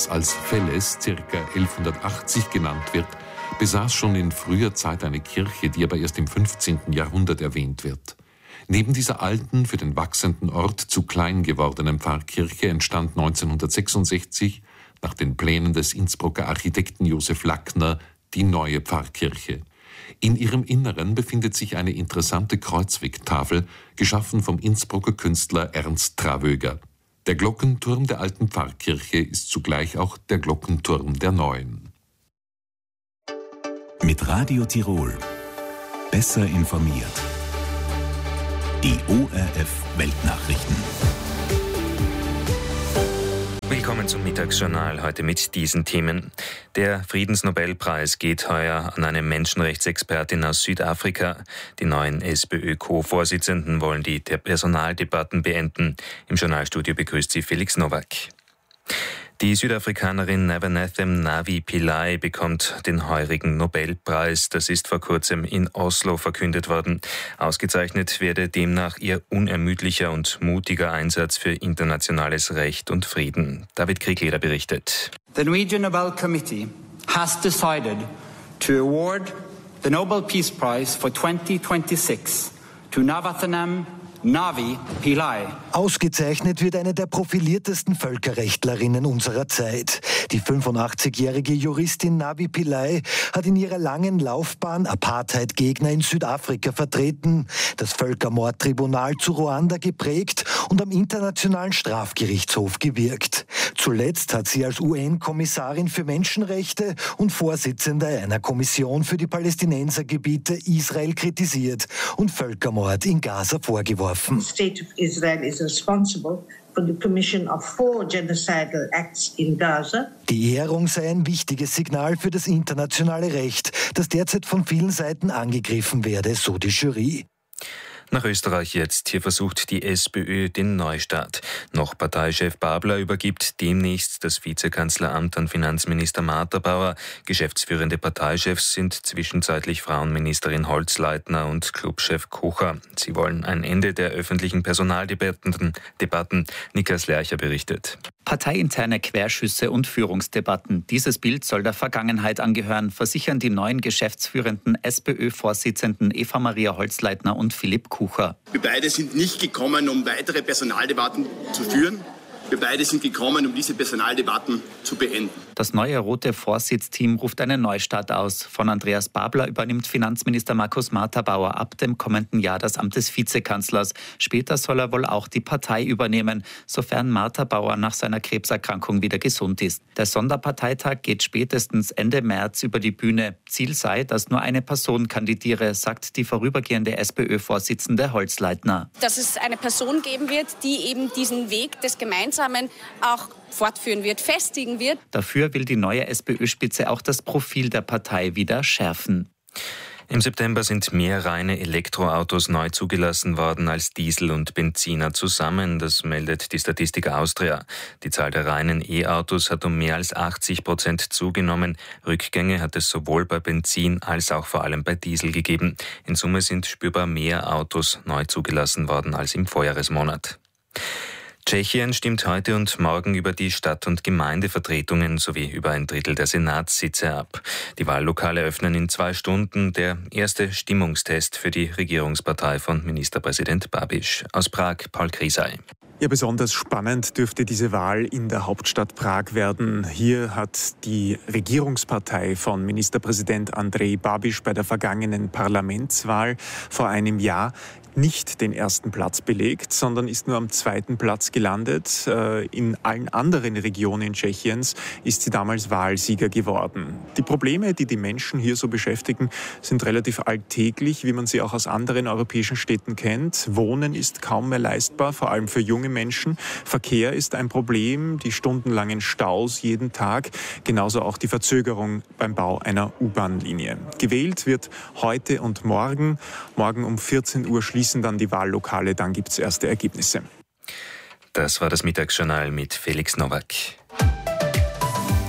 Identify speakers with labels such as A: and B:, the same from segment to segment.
A: das als Felles ca. 1180 genannt wird, besaß schon in früher Zeit eine Kirche, die aber erst im 15. Jahrhundert erwähnt wird. Neben dieser alten, für den wachsenden Ort zu klein gewordenen Pfarrkirche entstand 1966, nach den Plänen des Innsbrucker Architekten Josef Lackner, die neue Pfarrkirche. In ihrem Inneren befindet sich eine interessante Kreuzwegtafel, geschaffen vom Innsbrucker Künstler Ernst Travöger. Der Glockenturm der alten Pfarrkirche ist zugleich auch der Glockenturm der neuen.
B: Mit Radio Tirol. Besser informiert. Die ORF-Weltnachrichten.
C: Willkommen zum Mittagsjournal, heute mit diesen Themen. Der Friedensnobelpreis geht heuer an eine Menschenrechtsexpertin aus Südafrika. Die neuen SPÖ-Co-Vorsitzenden wollen die Personaldebatten beenden. Im Journalstudio begrüßt sie Felix Nowak. Die Südafrikanerin Nevanethem Navi-Pillay bekommt den heurigen Nobelpreis. Das ist vor kurzem in Oslo verkündet worden. Ausgezeichnet werde demnach ihr unermüdlicher und mutiger Einsatz für internationales Recht und Frieden. David Kriegleder berichtet.
D: The Norwegian Nobel Committee has decided to award the Nobel Peace Prize for 2026 to Nevanethem Navi-Pillay.
E: Ausgezeichnet wird eine der profiliertesten Völkerrechtlerinnen unserer Zeit. Die 85-jährige Juristin Navi-Pillay hat in ihrer langen Laufbahn Apartheid-Gegner in Südafrika vertreten, das Völkermordtribunal zu Ruanda geprägt und am Internationalen Strafgerichtshof gewirkt. Zuletzt hat sie als UN-Kommissarin für Menschenrechte und Vorsitzende einer Kommission für die Palästinensergebiete Israel kritisiert und Völkermord in Gaza vorgeworfen.
F: The state of Israel is responsible for the commission of 4 genocidal acts in Gaza.
E: Die Ehrung sei ein wichtiges Signal für das internationale Recht, das derzeit von vielen Seiten angegriffen werde, so die Jury.
C: Nach Österreich jetzt. Hier versucht die SPÖ den Neustart. Noch Parteichef Babler übergibt demnächst das Vizekanzleramt an Finanzminister Martha-Bauer. Geschäftsführende Parteichefs sind zwischenzeitlich Frauenministerin Holzleitner und Clubchef Kocher. Sie wollen ein Ende der öffentlichen Personaldebatten. Niklas Lercher berichtet.
G: Parteiinterne Querschüsse und Führungsdebatten. Dieses Bild soll der Vergangenheit angehören, versichern die neuen geschäftsführenden SPÖ-Vorsitzenden Eva-Maria Holzleitner und Philipp Kucher.
H: Wir beide sind nicht gekommen, um weitere Personaldebatten zu führen. Wir beide sind gekommen, um diese Personaldebatten zu beenden.
G: Das neue rote Vorsitzteam ruft einen Neustart aus. Von Andreas Babler übernimmt Finanzminister Markus Martha-Bauer ab dem kommenden Jahr das Amt des Vizekanzlers. Später soll er wohl auch die Partei übernehmen, sofern Martha-Bauer nach seiner Krebserkrankung wieder gesund ist. Der Sonderparteitag geht spätestens Ende März über die Bühne. Ziel sei, dass nur eine Person kandidiere, sagt die vorübergehende SPÖ-Vorsitzende Holzleitner.
I: Dass es eine Person geben wird, die eben diesen Weg des Gemeinsamen auch fortführen wird, festigen wird.
G: Dafür will die neue SPÖ-Spitze auch das Profil der Partei wieder schärfen.
C: Im September sind mehr reine Elektroautos neu zugelassen worden als Diesel und Benziner zusammen. Das meldet die Statistik Austria. Die Zahl der reinen E-Autos hat um mehr als 80% zugenommen. Rückgänge hat es sowohl bei Benzin als auch vor allem bei Diesel gegeben. In Summe sind spürbar mehr Autos neu zugelassen worden als im Vorjahresmonat. Tschechien stimmt heute und morgen über die Stadt- und Gemeindevertretungen sowie über ein Drittel der Senatssitze ab. Die Wahllokale öffnen in 2 Stunden, der erste Stimmungstest für die Regierungspartei von Ministerpräsident Babiš. Aus Prag, Paul Krisay.
J: Ja, besonders spannend dürfte diese Wahl in der Hauptstadt Prag werden. Hier hat die Regierungspartei von Ministerpräsident Andrej Babiš bei der vergangenen Parlamentswahl vor einem Jahr nicht den ersten Platz belegt, sondern ist nur am 2. Platz gelandet. In allen anderen Regionen Tschechiens ist sie damals Wahlsieger geworden. Die Probleme, die die Menschen hier so beschäftigen, sind relativ alltäglich, wie man sie auch aus anderen europäischen Städten kennt. Wohnen ist kaum mehr leistbar, vor allem für junge Menschen. Verkehr ist ein Problem, die stundenlangen Staus jeden Tag, genauso auch die Verzögerung beim Bau einer U-Bahn-Linie. Gewählt wird heute und morgen. Morgen um 14 Uhr schließen dann die Wahllokale, dann gibt es erste Ergebnisse.
C: Das war das Mittagsjournal mit Felix Nowak.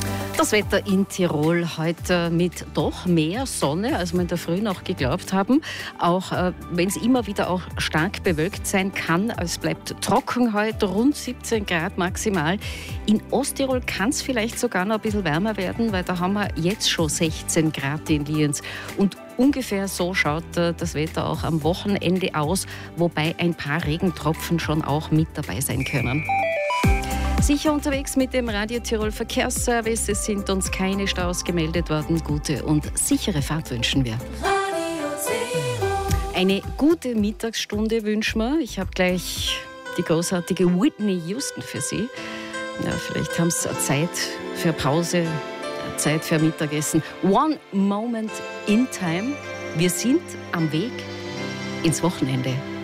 K: Das Wetter in Tirol heute mit doch mehr Sonne, als wir in der Früh noch geglaubt haben. Auch wenn es immer wieder auch stark bewölkt sein kann. Es bleibt trocken heute, rund 17 Grad maximal. In Osttirol kann es vielleicht sogar noch ein bisschen wärmer werden, weil da haben wir jetzt schon 16 Grad in Lienz. Und ungefähr so schaut das Wetter auch am Wochenende aus, wobei ein paar Regentropfen schon auch mit dabei sein können. Sicher unterwegs mit dem Radio Tirol Verkehrsservice. Es sind uns keine Staus gemeldet worden. Gute und sichere Fahrt wünschen wir. Eine gute Mittagsstunde wünschen wir. Ich habe gleich die großartige Whitney Houston für Sie. Ja, vielleicht haben Sie Zeit für Pause, Zeit für Mittagessen. One Moment in Time. Wir sind am Weg ins Wochenende.